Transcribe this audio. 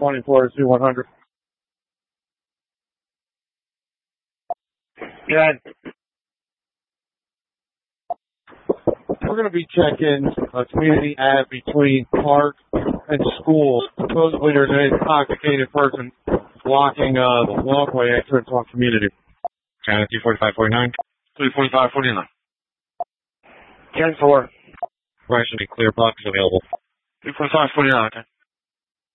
24 to 100. Yeah. We're going to be checking a community ad between park and school. Supposedly there's an intoxicated person blocking the walkway entrance on community. China 24549. 34549. 10-4. Right, should be clear. Block is available. 34549, okay.